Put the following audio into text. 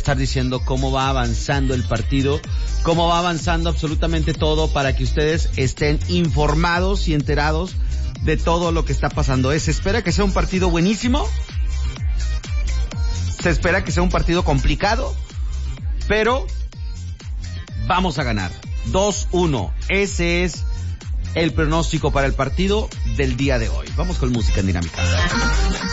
estar diciendo cómo va avanzando el partido, cómo va avanzando absolutamente todo para que ustedes estén informados y enterados de todo lo que está pasando. Se espera que sea un partido buenísimo, se espera que sea un partido complicado, pero vamos a ganar. 2-1. Ese es el pronóstico para el partido del día de hoy. Vamos con música en Dinámica.